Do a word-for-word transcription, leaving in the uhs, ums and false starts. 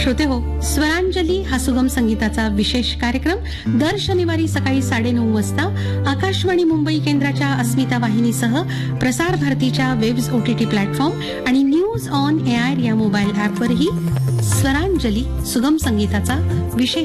श्रोते हो, स्वरांजली हा सुगम संगीताचा विशेष कार्यक्रम दर शनिवारी सकाळी साडेनऊ वाजता आकाशवाणी मुंबई केंद्राच्या अस्मिता वाहिनीसह प्रसार भारतीच्या वेब्स ओटीटी प्लॅटफॉर्म आणि न्यूज ऑन एआर या मोबाईल ऍपवरही स्वरांजली सुगम संगीताचा विशेष